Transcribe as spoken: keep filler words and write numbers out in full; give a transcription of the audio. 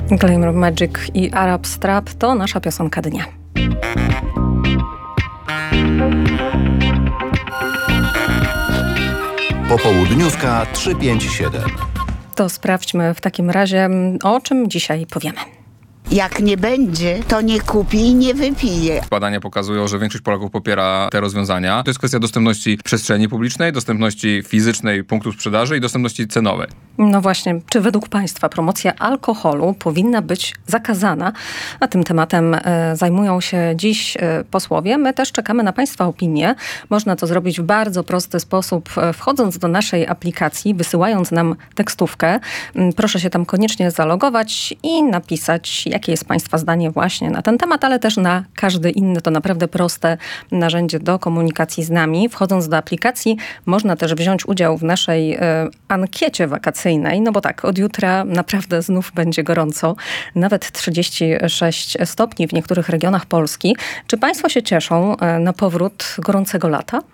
Glamour Magic i Arab Strap to nasza piosenka dnia. Popołudniówka trzysta pięćdziesiąt siedem. To sprawdźmy w takim razie, o czym dzisiaj powiemy. Jak nie będzie, to nie kupi i nie wypije. Badania pokazują, że większość Polaków popiera te rozwiązania. To jest kwestia dostępności przestrzeni publicznej, dostępności fizycznej punktów sprzedaży i dostępności cenowej. No właśnie, czy według Państwa promocja alkoholu powinna być zakazana? A tym tematem e, zajmują się dziś e, posłowie. My też czekamy na Państwa opinie. Można to zrobić w bardzo prosty sposób, e, wchodząc do naszej aplikacji, wysyłając nam tekstówkę. M, proszę się tam koniecznie zalogować i napisać, jakie jest Państwa zdanie właśnie na ten temat, ale też na każdy inny. To naprawdę proste narzędzie do komunikacji z nami. Wchodząc do aplikacji, można też wziąć udział w naszej e, ankiecie wakacyjnej. No bo tak, od jutra naprawdę znów będzie gorąco. Nawet trzydzieści sześć stopni w niektórych regionach Polski. Czy Państwo się cieszą na powrót gorącego lata?